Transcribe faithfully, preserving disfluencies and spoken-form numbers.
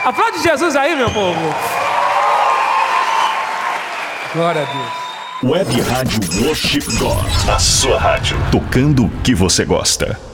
Aplaude Jesus aí, meu povo. Glória a Deus. Web Rádio Worship God. A sua rádio. Tocando o que você gosta.